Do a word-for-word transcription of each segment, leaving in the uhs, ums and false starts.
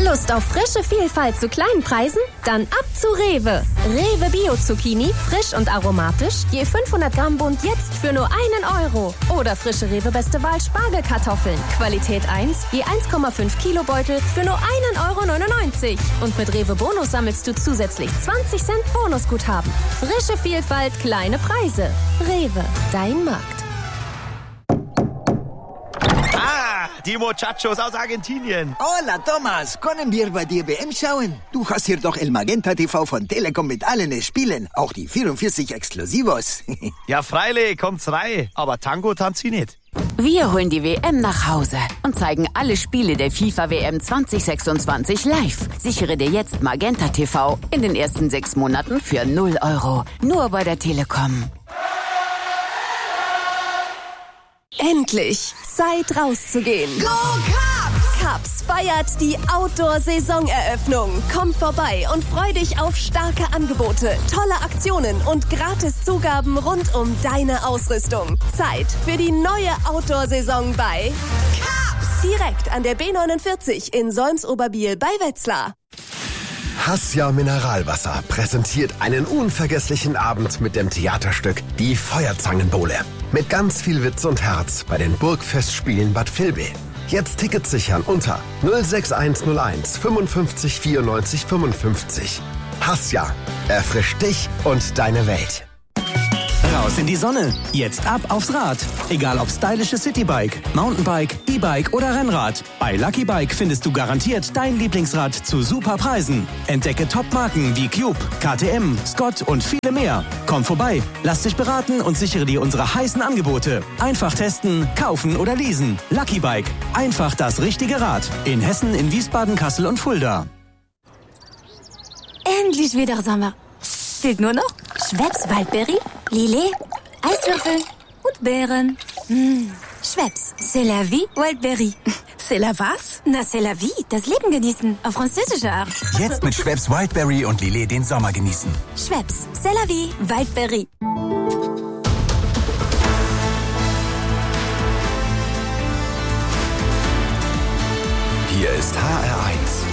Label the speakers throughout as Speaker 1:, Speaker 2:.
Speaker 1: Lust auf frische Vielfalt zu kleinen Preisen? Dann ab zu Rewe. Rewe Bio Zucchini, frisch und aromatisch, je fünfhundert Gramm Bund jetzt für nur einen Euro. Oder frische Rewe Beste Wahl Spargelkartoffeln, Qualität eins, je eins Komma fünf Kilo Beutel für nur einen Euro neunundneunzig. Und mit Rewe Bonus sammelst du zusätzlich zwanzig Cent Bonusguthaben. Frische Vielfalt, kleine Preise. Rewe, dein Markt.
Speaker 2: Die Muchachos aus Argentinien.
Speaker 3: Hola, Thomas. Können wir bei dir W M schauen? Du hast hier doch El Magenta T V von Telekom mit allen Spielen. Auch die vierundvierzig Exklusivos.
Speaker 2: Ja, freilich, kommt's rein. Aber Tango tanzt sie nicht.
Speaker 4: Wir holen die W M nach Hause und zeigen alle Spiele der FIFA W M zwanzig sechsundzwanzig live. Sichere dir jetzt Magenta T V in den ersten sechs Monaten für null Euro. Nur bei der Telekom.
Speaker 1: Endlich Zeit rauszugehen.
Speaker 5: Go Cubs!
Speaker 1: Cubs feiert die Outdoor-Saisoneröffnung. Komm vorbei und freu dich auf starke Angebote, tolle Aktionen und gratis Zugaben rund um deine Ausrüstung. Zeit für die neue Outdoor-Saison bei
Speaker 5: Cubs!
Speaker 1: Direkt an der B neunundvierzig in Solms-Oberbiel bei Wetzlar.
Speaker 6: Hassia Mineralwasser präsentiert einen unvergesslichen Abend mit dem Theaterstück Die Feuerzangenbowle. Mit ganz viel Witz und Herz bei den Burgfestspielen Bad Vilbel. Jetzt Tickets sichern unter null sechs eins null eins fünfundfünfzig vierundneunzig fünfundfünfzig. Hassia, erfrischt dich und deine Welt.
Speaker 7: Raus in die Sonne. Jetzt ab aufs Rad. Egal ob stylisches Citybike, Mountainbike, E-Bike oder Rennrad. Bei Lucky Bike findest du garantiert dein Lieblingsrad zu super Preisen. Entdecke Top-Marken wie Cube, K T M, Scott und viele mehr. Komm vorbei, lass dich beraten und sichere dir unsere heißen Angebote. Einfach testen, kaufen oder leasen. Lucky Bike. Einfach das richtige Rad. In Hessen, in Wiesbaden, Kassel und Fulda.
Speaker 8: Endlich wieder Sommer. Fehlt nur noch Schweppes Waldberry, Lillet, Eiswürfel und Beeren. Mmh. Schweppes, c'est la vie, Waldberry.
Speaker 5: C'est la was?
Speaker 8: Na, c'est la vie, das Leben genießen, auf französische Art.
Speaker 9: Jetzt mit Schweppes Wildberry und Lillet den Sommer genießen.
Speaker 8: Schweppes, c'est la vie, Waldberry.
Speaker 9: Hier ist H R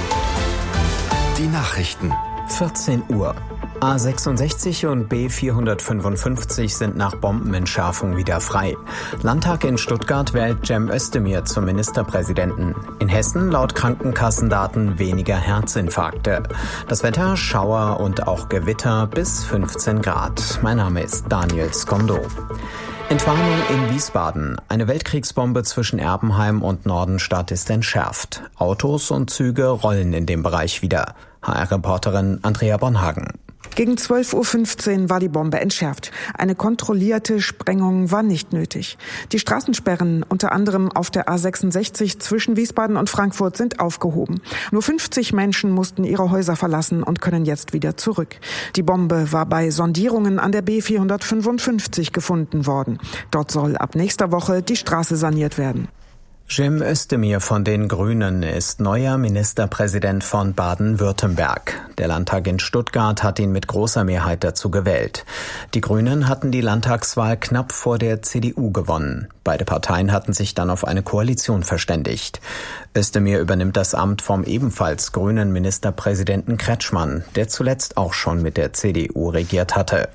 Speaker 9: eins. Die Nachrichten.
Speaker 10: vierzehn Uhr. A sechsundsechzig und B vierhundertfünfundfünfzig sind nach Bombenentschärfung wieder frei. Landtag in Stuttgart wählt Cem Özdemir zum Ministerpräsidenten. In Hessen laut Krankenkassendaten weniger Herzinfarkte. Das Wetter, Schauer und auch Gewitter bis fünfzehn Grad. Mein Name ist Daniel Skondo. Entwarnung in Wiesbaden. Eine Weltkriegsbombe zwischen Erbenheim und Nordenstadt ist entschärft. Autos und Züge rollen in dem Bereich wieder. H R-Reporterin Andrea Bonhagen.
Speaker 11: Gegen zwölf Uhr fünfzehn war die Bombe entschärft. Eine kontrollierte Sprengung war nicht nötig. Die Straßensperren, unter anderem auf der A sechsundsechzig zwischen Wiesbaden und Frankfurt, sind aufgehoben. Nur fünfzig Menschen mussten ihre Häuser verlassen und können jetzt wieder zurück. Die Bombe war bei Sondierungen an der B vierhundertfünfundfünfzig gefunden worden. Dort soll ab nächster Woche die Straße saniert werden.
Speaker 10: Cem Özdemir von den Grünen ist neuer Ministerpräsident von Baden-Württemberg. Der Landtag in Stuttgart hat ihn mit großer Mehrheit dazu gewählt. Die Grünen hatten die Landtagswahl knapp vor der C D U gewonnen. Beide Parteien hatten sich dann auf eine Koalition verständigt. Özdemir übernimmt das Amt vom ebenfalls grünen Ministerpräsidenten Kretschmann, der zuletzt auch schon mit der C D U regiert hatte.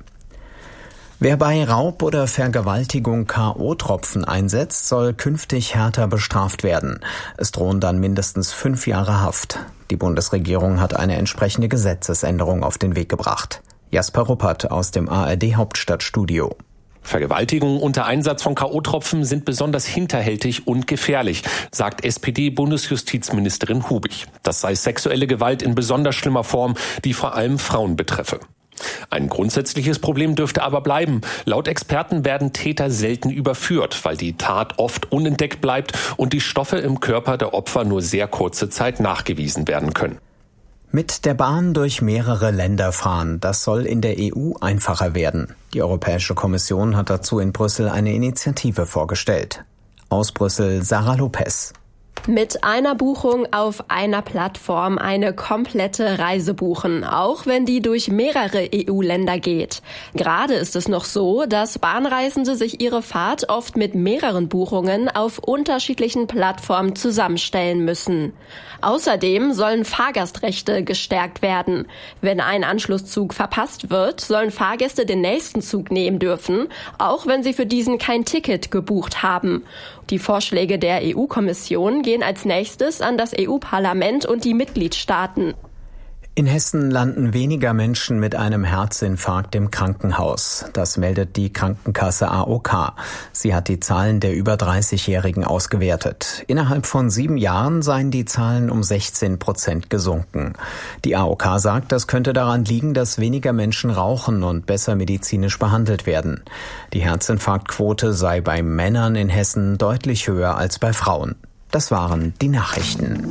Speaker 10: Wer bei Raub oder Vergewaltigung K O-Tropfen einsetzt, soll künftig härter bestraft werden. Es drohen dann mindestens fünf Jahre Haft. Die Bundesregierung hat eine entsprechende Gesetzesänderung auf den Weg gebracht. Jasper Ruppert aus dem A R D-Hauptstadtstudio.
Speaker 12: Vergewaltigungen unter Einsatz von K O-Tropfen sind besonders hinterhältig und gefährlich, sagt S P D-Bundesjustizministerin Hubig. Das sei sexuelle Gewalt in besonders schlimmer Form, die vor allem Frauen betreffe. Ein grundsätzliches Problem dürfte aber bleiben. Laut Experten werden Täter selten überführt, weil die Tat oft unentdeckt bleibt und die Stoffe im Körper der Opfer nur sehr kurze Zeit nachgewiesen werden können.
Speaker 10: Mit der Bahn durch mehrere Länder fahren, das soll in der E U einfacher werden. Die Europäische Kommission hat dazu in Brüssel eine Initiative vorgestellt. Aus Brüssel Sarah Lopez.
Speaker 13: Mit einer Buchung auf einer Plattform eine komplette Reise buchen, auch wenn die durch mehrere E U-Länder geht. Gerade ist es noch so, dass Bahnreisende sich ihre Fahrt oft mit mehreren Buchungen auf unterschiedlichen Plattformen zusammenstellen müssen. Außerdem sollen Fahrgastrechte gestärkt werden. Wenn ein Anschlusszug verpasst wird, sollen Fahrgäste den nächsten Zug nehmen dürfen, auch wenn sie für diesen kein Ticket gebucht haben. Die Vorschläge der E U-Kommission gehen als nächstes an das E U-Parlament und die Mitgliedstaaten.
Speaker 10: In Hessen landen weniger Menschen mit einem Herzinfarkt im Krankenhaus. Das meldet die Krankenkasse A O K. Sie hat die Zahlen der über dreißigjährigen ausgewertet. Innerhalb von sieben Jahren seien die Zahlen um sechzehn Prozent gesunken. Die A O K sagt, das könnte daran liegen, dass weniger Menschen rauchen und besser medizinisch behandelt werden. Die Herzinfarktquote sei bei Männern in Hessen deutlich höher als bei Frauen. Das waren die Nachrichten.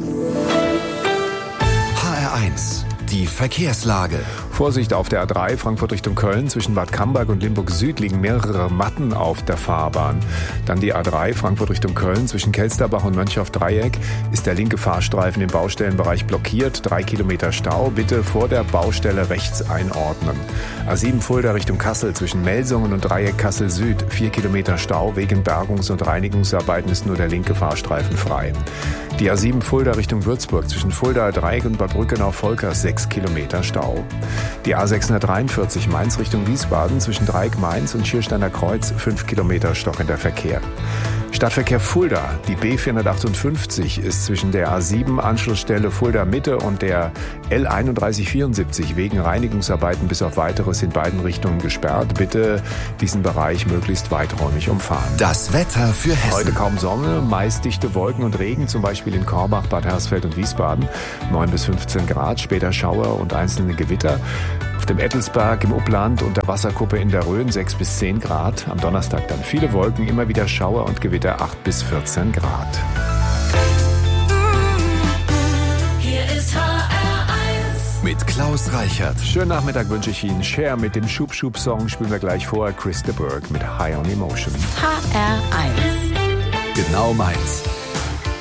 Speaker 9: H R eins. Die Verkehrslage.
Speaker 14: Vorsicht auf der A drei Frankfurt Richtung Köln. Zwischen Bad Camberg und Limburg Süd liegen mehrere Matten auf der Fahrbahn. Dann die A drei Frankfurt Richtung Köln. Zwischen Kelsterbach und Mönchhoff-Dreieck ist der linke Fahrstreifen im Baustellenbereich blockiert. Drei Kilometer Stau. Bitte vor der Baustelle rechts einordnen. A sieben Fulda Richtung Kassel. Zwischen Melsungen und Dreieck Kassel Süd. Vier Kilometer Stau. Wegen Bergungs- und Reinigungsarbeiten ist nur der linke Fahrstreifen frei. Die A sieben Fulda Richtung Würzburg. Zwischen Fulda Dreieck und Bad Brückenau-Volkers sechs Kilometer Stau. Die A sechshundertdreiundvierzig Mainz Richtung Wiesbaden zwischen Dreieck Mainz und Schiersteiner Kreuz fünf Kilometer stockender Verkehr. Stadtverkehr Fulda. Die B vierhundertachtundfünfzig ist zwischen der A sieben Anschlussstelle Fulda Mitte und der L einunddreißig vierundsiebzig wegen Reinigungsarbeiten bis auf Weiteres in beiden Richtungen gesperrt. Bitte diesen Bereich möglichst weiträumig umfahren.
Speaker 9: Das Wetter für Hessen.
Speaker 14: Heute kaum Sonne, meist dichte Wolken und Regen, zum Beispiel in Korbach, Bad Hersfeld und Wiesbaden. neun bis fünfzehn Grad, später Schauer und einzelne Gewitter. Auf dem Ettelsberg, im Upland und der Wasserkuppe in der Rhön sechs bis zehn Grad. Am Donnerstag dann viele Wolken, immer wieder Schauer und Gewitter acht bis vierzehn Grad.
Speaker 15: Hier ist H R eins.
Speaker 9: Mit Klaus Reichert.
Speaker 14: Schönen Nachmittag wünsche ich Ihnen. Cher mit dem Schub-Schub-Song spielen wir gleich vor. Chris de Burgh mit High on Emotion.
Speaker 4: H R eins.
Speaker 9: Genau meins.